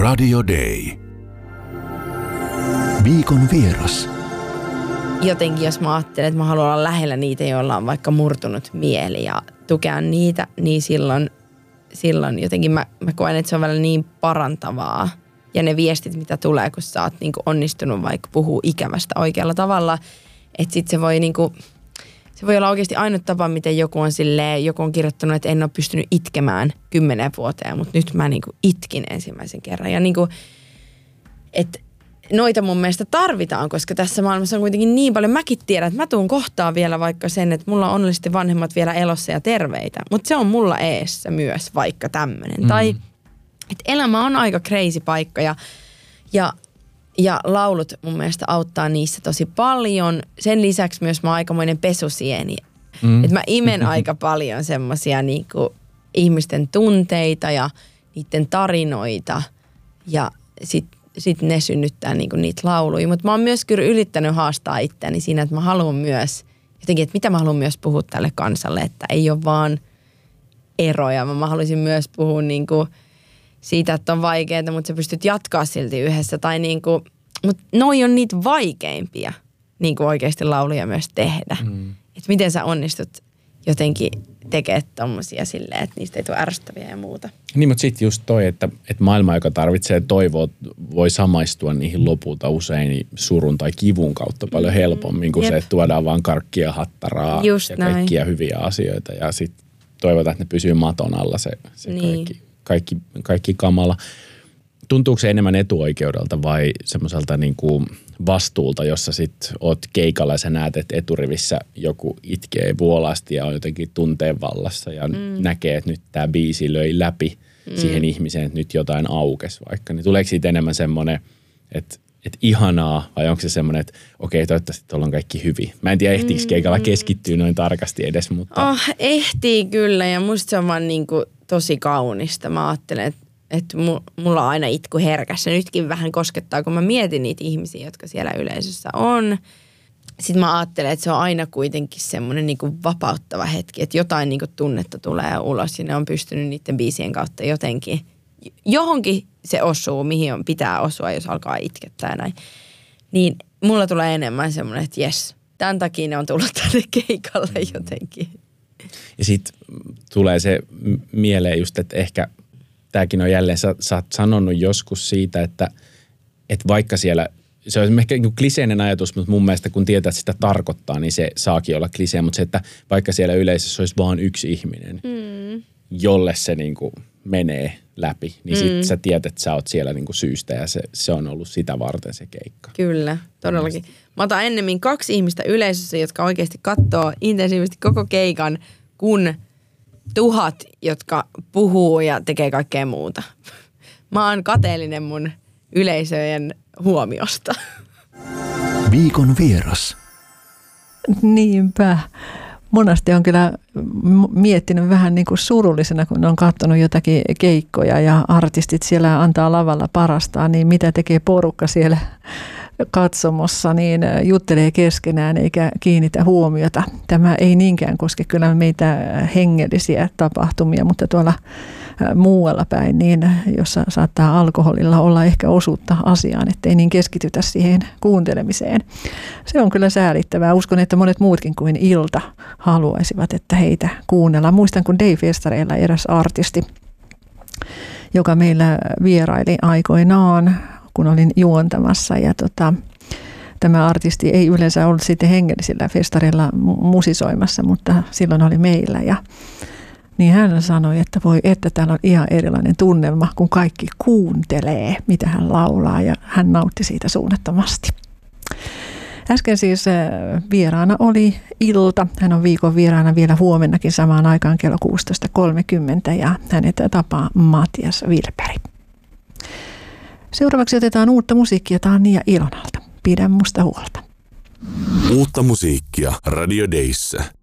Radio Day. Viikon vieras. Jotenkin jos mä ajattelen, että mä haluan olla lähellä niitä, joilla on vaikka murtunut mieli ja tukea niitä, niin silloin jotenkin mä koen, että se on välillä niin parantavaa. Ja ne viestit, mitä tulee, kun sä oot niinku onnistunut vaikka puhuu ikävästä oikealla tavalla, että sit se voi olla oikeasti ainut tapa, miten joku on kirjoittanut, että en ole pystynyt itkemään 10 vuoteen, mutta nyt mä niinku itkin ensimmäisen kerran. Ja niinku, että noita mun mielestä tarvitaan, koska tässä maailmassa on kuitenkin niin paljon. Mäkin tiedän, että mä tuun kohtaan vielä vaikka sen, että mulla on onnellisesti vanhemmat vielä elossa ja terveitä. Mutta se on mulla eessä myös vaikka tämmöinen. Tai että elämä on aika crazy paikka ja laulut mun mielestä auttaa niissä tosi paljon. Sen lisäksi myös mä oon aikamoinen pesusieni. Että mä imen aika paljon semmosia niinku ihmisten tunteita ja niiden tarinoita ja sit ne synnyttää niinku niitä lauluja. Mutta mä oon myös kyllä yrittänyt haastaa itseäni siinä, että mä haluan myös jotenkin, että mitä mä haluan myös puhua tälle kansalle, että ei ole vaan eroja. Mä haluaisin myös puhua niinku siitä, että on vaikeaa, mutta sä pystyt jatkaa silti yhdessä. Tai niinku, mutta noi on niitä vaikeimpia niinku oikeasti lauluja myös tehdä. Että miten sä onnistut jotenkin tekemään tommosia silleen, että niistä ei tule ärsyttäviä ja muuta. Niin, mutta sitten just toi, että maailma, joka tarvitsee toivoa, voi samaistua niihin lopulta usein surun tai kivun kautta paljon helpommin kuin se, että tuodaan vaan karkkia, hattaraa just ja kaikkia hyviä asioita. Ja sitten toivotaan, että ne pysyy maton alla se niin. kaikki kamala. Tuntuuko se enemmän etuoikeudelta vai semmoiselta niinku vastuulta, jossa sit oot keikalla ja sä näet, että eturivissä joku itkee vuolasti ja on jotenkin tunteen vallassa ja näkee, että nyt tää biisi löi läpi siihen ihmiseen, että nyt jotain aukesi vaikka. Niin tuleeko siitä enemmän semmoinen, että ihanaa vai onko se semmoinen, että okei, toivottavasti tuolla on kaikki hyvin. Mä en tiedä, ehtiikö keikalla keskittyä noin tarkasti edes, mutta ehtii kyllä ja musta se on vaan niinku tosi kaunista. Mä ajattelen, että mulla on aina itku herkässä. Nytkin vähän koskettaa, kun mä mietin niitä ihmisiä, jotka siellä yleisössä on. Sitten mä ajattelen, että se on aina kuitenkin semmoinen niinku vapauttava hetki, että jotain niinku tunnetta tulee ulos ja ne on pystynyt niiden biisien kautta jotenkin. Johonkin se osuu, mihin pitää osua, jos alkaa itkettää ja näin. Niin mulla tulee enemmän semmoinen, että jes, tämän takia ne on tullut tänne keikalle jotenkin. Ja sitten tulee se mieleen just, että ehkä tämäkin on jälleen, sä oot sanonut joskus siitä, että vaikka siellä, se on ehkä niin kliseinen ajatus, mutta mun mielestä kun tietää, että sitä tarkoittaa, niin se saakin olla klisee, mutta se, että vaikka siellä yleisössä olisi vaan yksi ihminen, jolle se niin kuin menee läpi, niin sit sä tiedät, että sä oot siellä niin kuin syystä ja se on ollut sitä varten se keikka. Kyllä, todellakin. Mä otan ennemmin 2 ihmistä yleisössä, jotka oikeasti katsoo intensiivisesti koko keikan, kun 1000, jotka puhuu ja tekee kaikkea muuta. Mä oon kateellinen mun yleisöjen huomiosta. Viikon vieras. Niinpä. Monesti on kyllä miettinyt vähän niin kuin surullisena, kun on katsonut jotakin keikkoja ja artistit siellä antaa lavalla parastaan, niin mitä tekee porukka siellä katsomossa, niin juttelee keskenään eikä kiinnitä huomiota. Tämä ei niinkään koske kyllä meitä hengellisiä tapahtumia, mutta tuolla muualla päin, niin jossa saattaa alkoholilla olla ehkä osuutta asiaan, ettei niin keskitytä siihen kuuntelemiseen. Se on kyllä säälittävää. Uskon, että monet muutkin kuin Ilta haluaisivat, että heitä kuunnellaan. Muistan, kun Day-festareilla eräs artisti, joka meillä vieraili aikoinaan, kun olin juontamassa ja tämä artisti ei yleensä ollut sitten hengellisillä festareilla musisoimassa, mutta silloin oli meillä ja niin hän sanoi, että voi että täällä on ihan erilainen tunnelma, kun kaikki kuuntelee, mitä hän laulaa ja hän nautti siitä suunnattomasti. Äsken siis vieraana oli Ilta. Hän on viikon vieraana vielä huomennakin samaan aikaan kello 16.30 ja hänet tapaa Matias Vilperi. Seuraavaksi otetaan uutta musiikkia Tania Ilonalta. Pidä musta huolta. Uutta musiikkia Radio Dayssä.